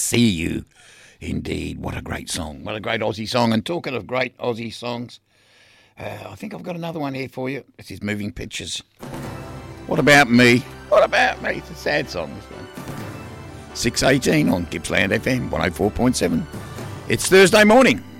see you. Indeed, what a great song. What a great Aussie song. And talking of great Aussie songs, I think I've got another one here for you. This is Moving Pictures. What About Me? What About Me? It's a sad song, this one. 6:18 on Gippsland FM 104.7. It's Thursday morning.